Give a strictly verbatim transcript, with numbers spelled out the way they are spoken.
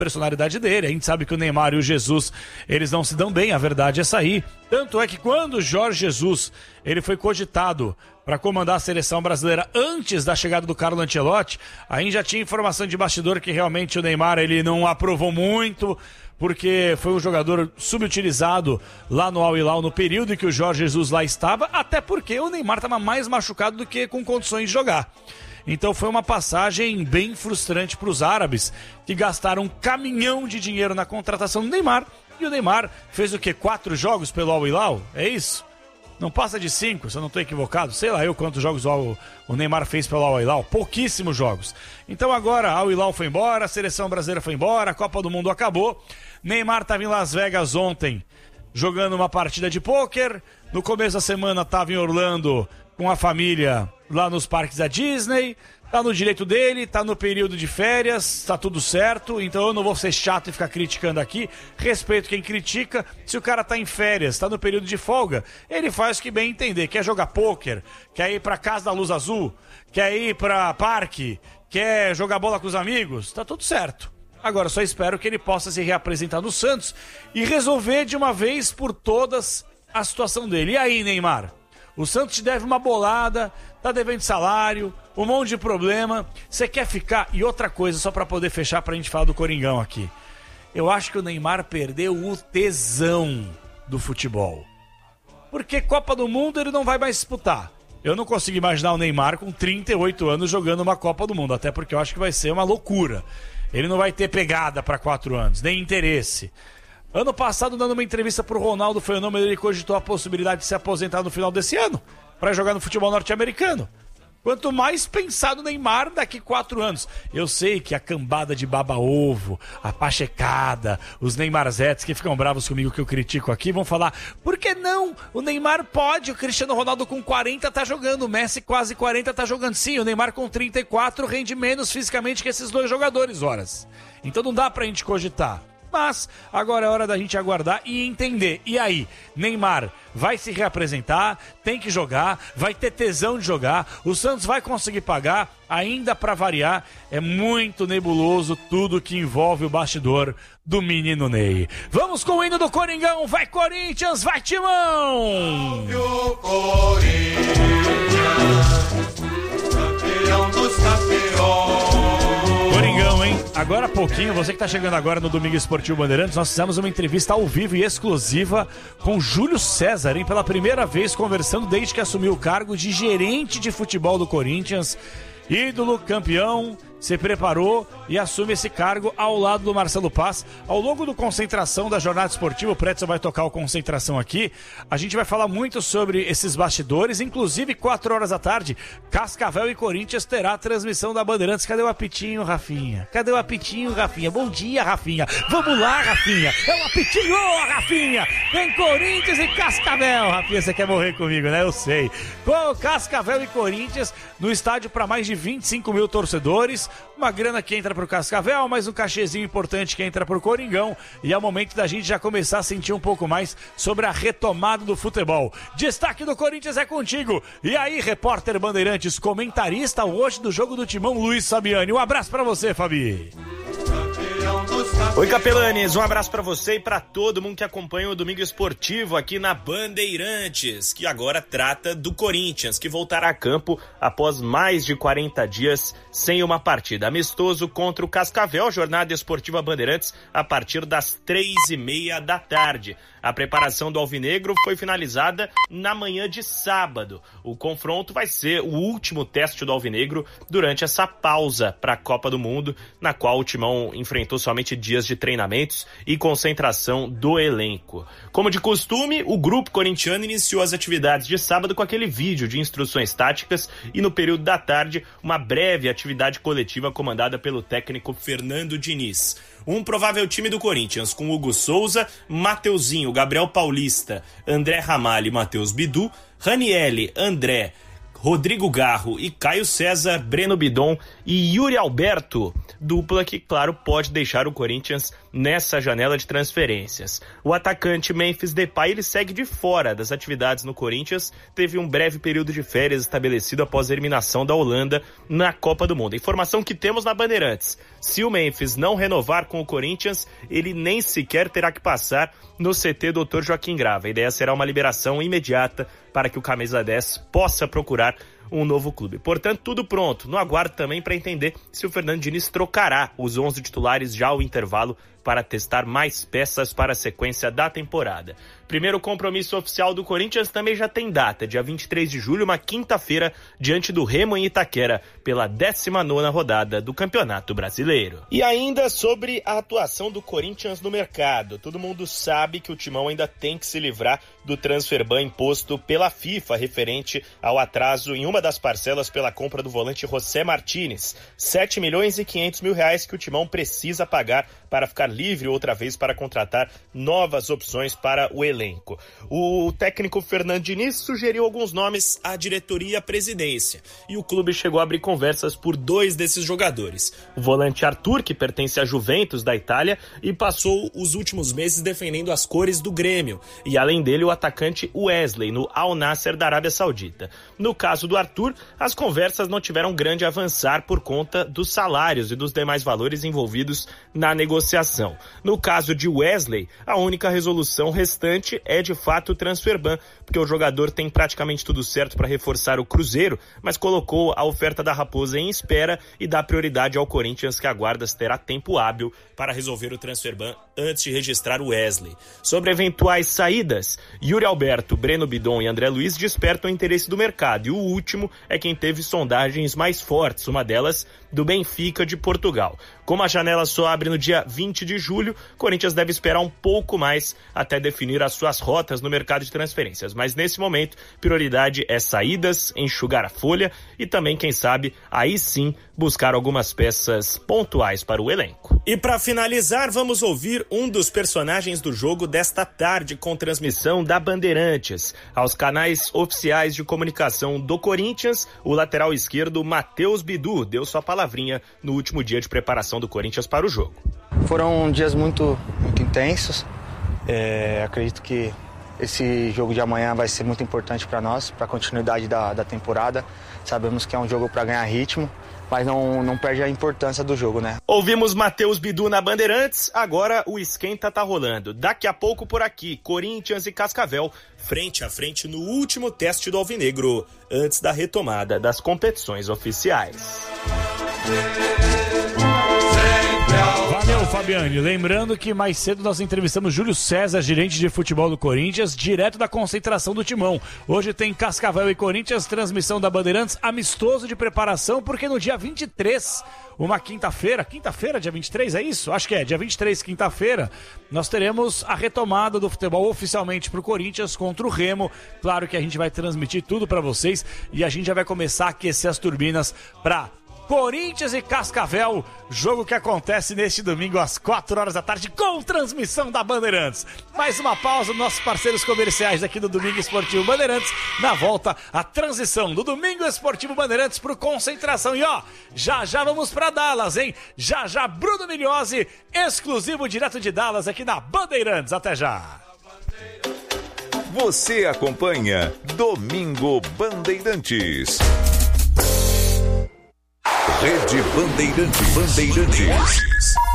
personalidade dele. A gente sabe que o Neymar e o Jesus, eles não se dão bem, a verdade é essa aí. Tanto é que quando o Jorge Jesus, ele foi cogitado para comandar a seleção brasileira antes da chegada do Carlo Ancelotti, a gente já tinha informação de bastidor que realmente o Neymar, ele não aprovou muito, porque foi um jogador subutilizado lá no Al Hilal no período em que o Jorge Jesus lá estava, até porque o Neymar estava mais machucado do que com condições de jogar. Então foi uma passagem bem frustrante para os árabes, que gastaram um caminhão de dinheiro na contratação do Neymar. E o Neymar fez o quê? Quatro jogos pelo Al Hilal? É isso? Não passa de cinco, se eu não estou equivocado. Sei lá eu quantos jogos o, o Neymar fez pelo Al Hilal. Pouquíssimos jogos. Então agora Al Hilal foi embora, a seleção brasileira foi embora, a Copa do Mundo acabou. Neymar estava em Las Vegas ontem, jogando uma partida de pôquer. No começo da semana estava em Orlando com a família lá nos parques da Disney. Tá no direito dele, tá no período de férias, tá tudo certo. Então eu não vou ser chato e ficar criticando aqui. Respeito quem critica. Se o cara tá em férias, tá no período de folga, ele faz o que bem entender. Quer jogar pôquer, quer ir pra Casa da Luz Azul, quer ir pra parque, quer jogar bola com os amigos, tá tudo certo. Agora só espero que ele possa se reapresentar no Santos e resolver de uma vez por todas a situação dele. E aí, Neymar? O Santos te deve uma bolada, tá devendo salário, um monte de problema. Você quer ficar? E outra coisa, só pra poder fechar pra gente falar do Coringão aqui. Eu acho que o Neymar perdeu o tesão do futebol. Porque Copa do Mundo ele não vai mais disputar. Eu não consigo imaginar o Neymar com trinta e oito anos jogando uma Copa do Mundo. Até porque eu acho que vai ser uma loucura. Ele não vai ter pegada pra quatro anos, nem interesse. Ano passado, dando uma entrevista pro Ronaldo Fenômeno, ele cogitou a possibilidade de se aposentar no final desse ano para jogar no futebol norte-americano. Quanto mais pensar no Neymar daqui quatro anos. Eu sei que a cambada de baba-ovo, a pachecada, os Neymarzetes que ficam bravos comigo que eu critico aqui, vão falar, por que não? O Neymar pode, o Cristiano Ronaldo com quarenta tá jogando, o Messi quase quarenta tá jogando. Sim, o Neymar com trinta e quatro rende menos fisicamente que esses dois jogadores, horas. Então não dá pra gente cogitar. Mas agora é hora da gente aguardar e entender. E aí, Neymar vai se reapresentar, tem que jogar, vai ter tesão de jogar, o Santos vai conseguir pagar, ainda pra variar, é muito nebuloso tudo que envolve o bastidor do menino Ney. Vamos com o hino do Coringão, vai Corinthians, vai Timão! O Corinthians, campeão dos campeões. Coringão, hein? Agora há pouquinho, você que tá chegando agora no Domingo Esportivo Bandeirantes, nós fizemos uma entrevista ao vivo e exclusiva com Júlio César, hein? Pela primeira vez conversando desde que assumiu o cargo de gerente de futebol do Corinthians. Ídolo, campeão, se preparou e assume esse cargo ao lado do Marcelo Paz. Ao longo do Concentração da Jornada Esportiva, o Pretzel vai tocar o Concentração aqui. A gente vai falar muito sobre esses bastidores, inclusive quatro horas da tarde, Cascavel e Corinthians terá a transmissão da Bandeirantes. Cadê o apitinho, Rafinha? Cadê o apitinho, Rafinha? Bom dia, Rafinha. Vamos lá, Rafinha. É o apitinho, Rafinha. Tem Corinthians e Cascavel. Rafinha, você quer morrer comigo, né? Eu sei. Com Cascavel e Corinthians no estádio para mais de vinte e cinco mil torcedores. Uma grana que entra pro Cascavel, mas um cachezinho importante que entra pro Coringão. E é o momento da gente já começar a sentir um pouco mais sobre a retomada do futebol. Destaque do Corinthians é contigo. E aí, repórter Bandeirantes, comentarista hoje do jogo do Timão, Luiz Sabiani. Um abraço pra você, Fabi. Oi, Capelanes, um abraço pra você e pra todo mundo que acompanha o Domingo Esportivo aqui na Bandeirantes, que agora trata do Corinthians, que voltará a campo após mais de quarenta dias sem uma partida. Amistoso contra o Cascavel, Jornada Esportiva Bandeirantes, a partir das três e meia da tarde. A preparação do Alvinegro foi finalizada na manhã de sábado. O confronto vai ser o último teste do Alvinegro durante essa pausa para a Copa do Mundo, na qual o Timão enfrentou somente dias de treinamentos e concentração do elenco. Como de costume, o grupo corintiano iniciou as atividades de sábado com aquele vídeo de instruções táticas e no período da tarde, uma breve atividade coletiva comandada pelo técnico Fernando Diniz. Um provável time do Corinthians com Hugo Souza, Mateuzinho, Gabriel Paulista, André Ramalho e Matheus Bidu, Ranielli, André, Rodrigo Garro e Caio César, Breno Bidon e Yuri Alberto, dupla que, claro, pode deixar o Corinthians nessa janela de transferências. O atacante Memphis Depay, ele segue de fora das atividades no Corinthians, teve um breve período de férias estabelecido após a eliminação da Holanda na Copa do Mundo. A informação que temos na Bandeirantes: se o Memphis não renovar com o Corinthians, ele nem sequer terá que passar no C T doutor Joaquim Grava. A ideia será uma liberação imediata para que o camisa dez possa procurar um novo clube. Portanto, tudo pronto. No aguardo também para entender se o Fernando Diniz trocará os onze titulares já ao intervalo para testar mais peças para a sequência da temporada. Primeiro compromisso oficial do Corinthians também já tem data, dia vinte e três de julho, uma quinta-feira, diante do Remo em Itaquera, pela décima nona rodada do Campeonato Brasileiro. E ainda sobre a atuação do Corinthians no mercado. Todo mundo sabe que o Timão ainda tem que se livrar do transfer ban imposto pela FIFA, referente ao atraso em uma das parcelas pela compra do volante José Martínez. sete milhões e quinhentos mil reais que o Timão precisa pagar para ficar livre outra vez para contratar novas opções para o elenco. O técnico Fernando Diniz sugeriu alguns nomes à diretoria e à presidência, e o clube chegou a abrir conversas por dois desses jogadores. O volante Arthur, que pertence à Juventus da Itália e passou os últimos meses defendendo as cores do Grêmio, e além dele o atacante Wesley, no Al Nassr da Arábia Saudita. No caso do Arthur, as conversas não tiveram grande avançar por conta dos salários e dos demais valores envolvidos na negociação. No caso de Wesley, a única resolução restante é de fato o transfer ban, porque o jogador tem praticamente tudo certo para reforçar o Cruzeiro, mas colocou a oferta da Raposa em espera e dá prioridade ao Corinthians, que aguarda se terá tempo hábil para resolver o transfer ban antes de registrar o Wesley. Sobre eventuais saídas, Yuri Alberto, Breno Bidon e André Luiz despertam o interesse do mercado, e o último é quem teve sondagens mais fortes, uma delas do Benfica de Portugal. Como a janela só abre no dia vinte de julho, o Corinthians deve esperar um pouco mais até definir as suas rotas no mercado de transferências. Mas nesse momento, prioridade é saídas, enxugar a folha e também, quem sabe, aí sim, buscar algumas peças pontuais para o elenco. E para finalizar, vamos ouvir um dos personagens do jogo desta tarde com transmissão da Bandeirantes. Aos canais oficiais de comunicação do Corinthians, o lateral esquerdo Matheus Bidu deu sua palavrinha no último dia de preparação do Corinthians para o jogo. Foram dias muito, muito intensos. É, acredito que esse jogo de amanhã vai ser muito importante para nós, para a continuidade da, da temporada. Sabemos que é um jogo para ganhar ritmo, mas não, não perde a importância do jogo, né? Ouvimos Matheus Bidu na Bandeirantes, agora o esquenta tá rolando. Daqui a pouco por aqui, Corinthians e Cascavel, frente a frente no último teste do Alvinegro, antes da retomada das competições oficiais. Valeu, Fabiane. Lembrando que mais cedo nós entrevistamos Júlio César, gerente de futebol do Corinthians, direto da concentração do Timão. Hoje tem Cascavel e Corinthians, transmissão da Bandeirantes, amistoso de preparação, porque no dia vinte e três, uma quinta-feira, quinta-feira, dia vinte e três, é isso? Acho que é, dia vinte e três, quinta-feira, nós teremos a retomada do futebol oficialmente pro Corinthians contra o Remo. Claro que a gente vai transmitir tudo para vocês e a gente já vai começar a aquecer as turbinas para Corinthians e Cascavel, jogo que acontece neste domingo às quatro horas da tarde, com transmissão da Bandeirantes. Mais uma pausa, nossos parceiros comerciais aqui do Domingo Esportivo Bandeirantes. Na volta, a transição do Domingo Esportivo Bandeirantes pro Concentração. E ó, já já vamos pra Dallas, hein? Já já, Bruno Migliozzi, exclusivo direto de Dallas aqui na Bandeirantes. Até já. Você acompanha Domingo Bandeirantes. Rede Bandeirantes. Bandeirantes.